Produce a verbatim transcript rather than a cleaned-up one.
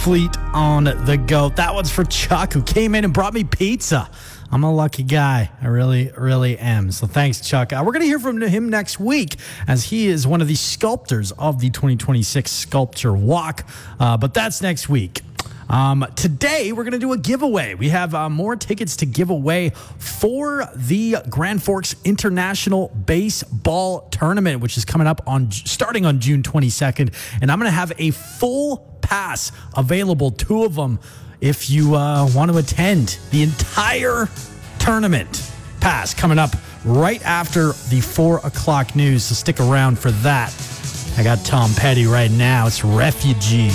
Fleet on the go. That one's for Chuck, who came in and brought me pizza. I'm a lucky guy. I really, really am. So thanks, Chuck. Uh, we're going to hear from him next week, as he is one of the sculptors of the twenty twenty-six Sculpture Walk. Uh, but that's next week. Um, today, we're going to do a giveaway. We have uh, more tickets to give away for the Grand Forks International Baseball Tournament, which is coming up on starting on June twenty-second. And I'm going to have a full pass available, two of them, if you uh, want to attend the entire tournament. Pass coming up right after the four o'clock news, so stick around for that. I got Tom Petty right now. It's Refugee.